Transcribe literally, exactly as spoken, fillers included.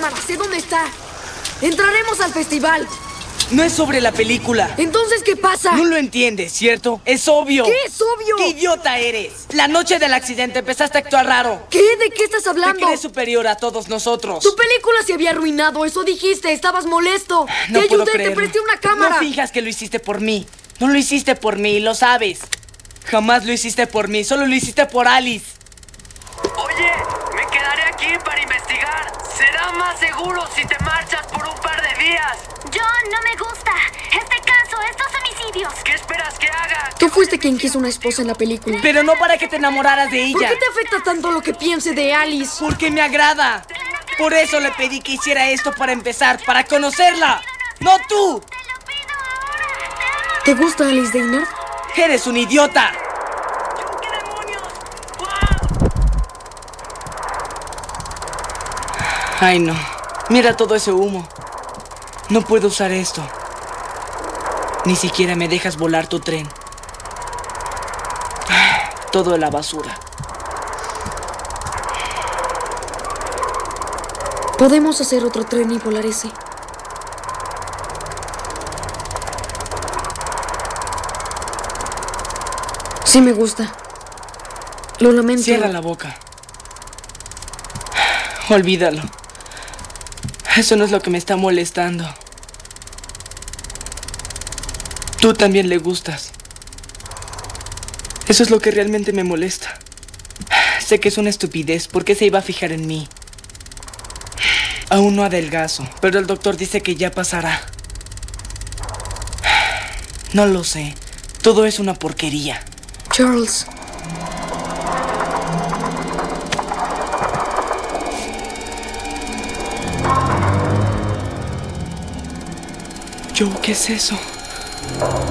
cámara, sé dónde está. Entraremos al festival. No es sobre la película. Entonces, ¿qué pasa? No lo entiendes, ¿cierto? Es obvio. ¿Qué es obvio? ¡Qué idiota eres! La noche del accidente empezaste a actuar raro. ¿Qué? ¿De qué estás Te hablando? crees superior a todos nosotros. Tu película se había arruinado, eso dijiste, estabas molesto. No te puedo ayudé, creerlo. te presté una cámara. No finjas que lo hiciste por mí. No lo hiciste por mí, lo sabes. Jamás lo hiciste por mí, solo lo hiciste por Alice. Oye, me quedaré aquí para investigar. Será más seguro si te marchas por un par de días. John, no me gusta. Este caso, estos homicidios. ¿Qué esperas que haga? Tú fuiste quien quiso una esposa en la película. Pero no para que te enamoraras de ¿Por ella. qué te afecta tanto lo que piense de Alice? Porque me agrada. Por eso le pedí que hiciera esto para empezar, para conocerla. ¡No tú! Te lo pido ahora. ¿Te gusta Alice Dana? ¡Eres un idiota! ¿Qué demonios? Ay, no. Mira todo ese humo. No puedo usar esto. Ni siquiera me dejas volar tu tren. Todo a la basura. Podemos hacer otro tren y volar ese. Sí me gusta. Lo lamento. Cierra la boca. Olvídalo. Eso no es lo que me está molestando. Tú también le gustas. Eso es lo que realmente me molesta. Sé que es una estupidez. ¿Por qué se iba a fijar en mí? Aún no adelgazo, pero el doctor dice que ya pasará. No lo sé. Todo es una porquería. Charles. Joe, ¿qué es eso?